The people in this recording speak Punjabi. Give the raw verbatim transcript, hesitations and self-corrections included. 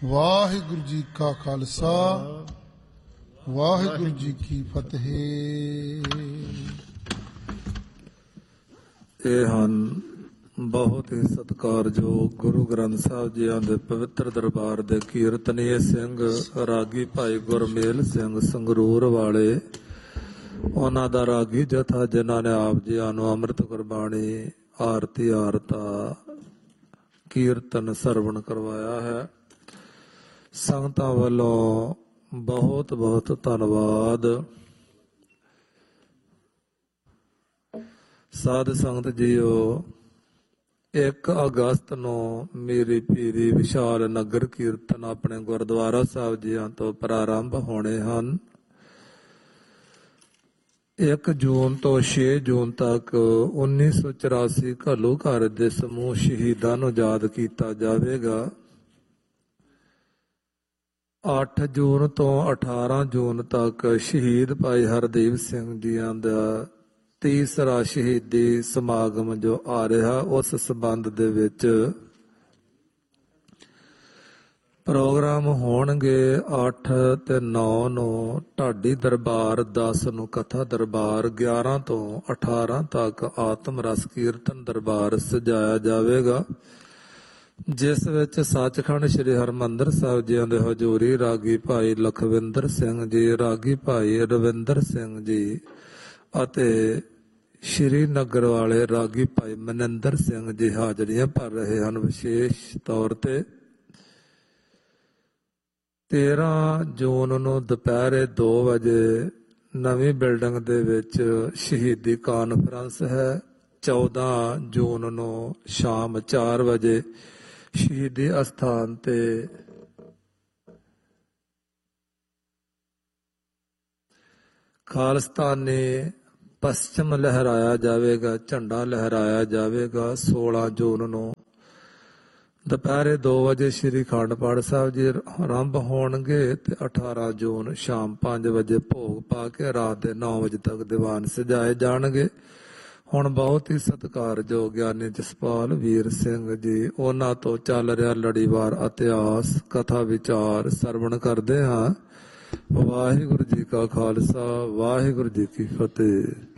ਵਾਹਿਗੁਰੂ ਜੀ ਕਾ ਖਾਲਸਾ ਵਾਹਿਗੁਰੂ ਜੀ ਕੀ ਫਤਿਹ। ਇਹ ਹਨ ਬਹੁਤ ਹੀ ਸਤਿਕਾਰਯੋਗ ਗੁਰੂ ਗ੍ਰੰਥ ਸਾਹਿਬ ਜੀਆਂ ਦੇ ਪਵਿੱਤਰ ਦਰਬਾਰ ਦੇ ਕੀਰਤਨੀਏ ਸਿੰਘ ਰਾਗੀ ਭਾਈ ਗੁਰਮੇਲ ਸਿੰਘ ਸੰਗਰੂਰ ਵਾਲੇ। ਉਹਨਾਂ ਦਾ ਰਾਗੀ ਜਥਾ ਜਿਨ੍ਹਾਂ ਨੇ ਆਪ ਜੀਆਂ ਨੂੰ ਅੰਮ੍ਰਿਤ ਗੁਰਬਾਣੀ ਆਰਤੀ ਆਰਤਾ ਕੀਰਤਨ ਸਰਵਣ ਕਰਵਾਇਆ ਹੈ। ਸੰਗਤਾਂ ਵੱਲੋਂ ਬਹੁਤ ਬਹੁਤ ਧੰਨਵਾਦ। ਸਾਧ ਸੰਗਤ ਜੀਓ, ਇੱਕ ਅਗਸਤ ਨੂੰ ਮੇਰੀ ਪੀਰੀ ਵਿਸ਼ਾਲ ਨਗਰ ਕੀਰਤਨ ਆਪਣੇ ਗੁਰਦੁਆਰਾ ਸਾਹਿਬ ਜੀਆਂ ਤੋਂ ਪ੍ਰਾਰੰਭ ਹੋਣੇ ਹਨ। ਇੱਕ ਜੂਨ ਤੋਂ ਛੇ ਜੂਨ ਤੱਕ ਉੱਨੀ ਸੌ ਚੁਰਾਸੀ ਘੱਲੂਘਰ ਦੇ ਸਮੂਹ ਸ਼ਹੀਦਾਂ ਨੂੰ ਯਾਦ ਕੀਤਾ ਜਾਵੇਗਾ। ਅੱਠ ਜੂਨ ਤੋਂ ਅਠਾਰਾਂ ਜੂਨ ਤੱਕ ਸ਼ਹੀਦ ਭਾਈ ਹਰਦੇਵ ਸਿੰਘ ਜੀਆਂ ਦਾ ਤੀਸਰਾ ਸ਼ਹੀਦੀ ਸਮਾਗਮ ਜੋ ਆ ਰਿਹਾ, ਉਸ ਸੰਬੰਧ ਦੇ ਵਿੱਚ ਪ੍ਰੋਗਰਾਮ ਹੋਣਗੇ। ਅੱਠ ਤੇ ਨੌ ਨੂੰ ਢਾਡੀ ਦਰਬਾਰ, ਦਸ ਨੂੰ ਕਥਾ ਦਰਬਾਰ, ਗਿਆਰਾਂ ਤੋਂ ਅਠਾਰਾਂ ਤੱਕ ਆਤਮ ਰਸ ਕੀਰਤਨ ਦਰਬਾਰ ਸਜਾਇਆ ਜਾਵੇਗਾ, ਜਿਸ ਵਿੱਚ ਸੱਚਖੰਡ ਸ੍ਰੀ ਹਰਿਮੰਦਰ ਸਾਹਿਬ ਜੀਆਂ ਦੇ ਹਜ਼ੂਰੀ ਰਾਗੀ ਭਾਈ ਲਖਵਿੰਦਰ ਸਿੰਘ ਜੀ, ਰਾਗੀ ਭਾਈ ਰਵਿੰਦਰ ਸਿੰਘ ਜੀ ਅਤੇ ਸ਼੍ਰੀ ਨਗਰ ਵਾਲੇ ਰਾਗੀ ਭਾਈ ਮਨਿੰਦਰ ਸਿੰਘ ਜੀ ਹਾਜ਼ਰੀਆਂ ਭਰ ਰਹੇ ਹਨ। ਵਿਸ਼ੇਸ਼ ਤੌਰ ਤੇ ਤੇਰਾਂ ਜੂਨ ਨੂੰ ਦੁਪਹਿਰੇ ਦੋ ਵਜੇ ਨਵੀਂ ਬਿਲਡਿੰਗ ਦੇ ਵਿੱਚ ਸ਼ਹੀਦੀ ਕਾਨਫਰੰਸ ਹੈ। ਚੌਦਾਂ ਜੂਨ ਨੂੰ ਸ਼ਾਮ ਚਾਰ ਵਜੇ ਸ਼ਹੀਦੀ ਅਸਥਾਨ ਤੇ ਖਾਲਿਸਤਾਨੀ ਪੱਛਮ ਲਹਿਰਾਇਆ ਜਾਵੇਗਾ, ਝੰਡਾ ਲਹਿਰਾਇਆ ਜਾਵੇਗਾ। ਸੋਲਾਂ ਜੂਨ ਨੂੰ ਦੁਪਹਿਰੇ ਦੋ ਵਜੇ ਸ਼੍ਰੀ ਅਖੰਡ ਪਾਠ ਸਾਹਿਬ ਜੀ ਆਰੰਭ ਹੋਣਗੇ ਤੇ ਅਠਾਰਾਂ ਜੂਨ ਸ਼ਾਮ ਪੰਜ ਵਜੇ ਭੋਗ ਪਾ ਕੇ ਰਾਤ ਦੇ ਨੌ ਵਜੇ ਤੱਕ ਦੀਵਾਨ ਸਜਾਏ ਜਾਣਗੇ। ਹੁਣ ਬਹੁਤ ਹੀ ਸਤਿਕਾਰਯੋਗ ਗਿਆਨੀ ਜਸਪਾਲ ਵੀਰ ਸਿੰਘ ਜੀ, ਉਹਨਾਂ ਤੋਂ ਚੱਲ ਰਿਹਾ ਲੜੀਵਾਰ ਇਤਿਹਾਸ ਕਥਾ ਵਿਚਾਰ ਸਰਵਣ ਕਰਦੇ ਹਾਂ। ਵਾਹਿਗੁਰੂ ਜੀ ਕਾ ਖਾਲਸਾ ਵਾਹਿਗੁਰੂ ਜੀ ਕੀ ਫਤਿਹ।